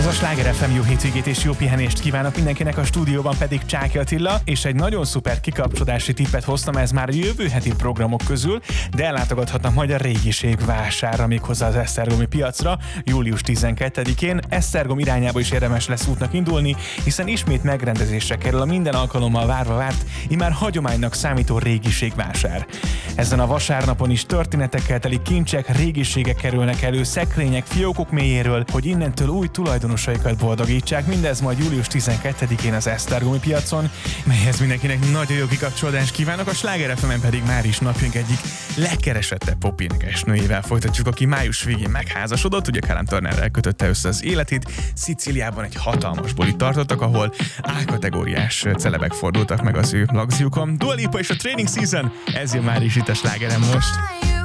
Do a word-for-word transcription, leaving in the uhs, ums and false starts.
Ez a Sláger ef em, jó hétvégét és jó pihenést kívánok mindenkinek, a stúdióban pedig Csáky Attila, és egy nagyon szuper kikapcsolási tippet hoztam, ez már a jövő heti programok közül, de ellátogathatnak majd a régiség vásárra, méghozzá az esztergomi piacra július tizenkettedikén. Esztergom irányába is érdemes lesz útnak indulni, hiszen ismét megrendezésre kerül a minden alkalommal várva várt, immár hagyománynak számító régiség vásár. Ezen a vasárnapon is történetekkel teli kincsek, régiségek kerülnek elő, szekrények, fiókok mélyéről, hogy innentől új tulajdonosaikat boldogítsák, mindez majd július tizenkettedikén az esztergomi piacon, melyhez mindenkinek nagyon jó kikapcsolódást kívánok, a Sláger ef emen pedig már is napjunk egyik legkeresettebb pop énekesnőjével folytatjuk, aki május végén megházasodott, ugye Callum Turnerrel kötötte össze az életét, Szicíliában egy hatalmas bulit tartottak, ahol A-kategóriás celebek fordultak meg az ő lagziukon. Dua Lipa és a Training Season, ez jön már is itt a Slágeren most.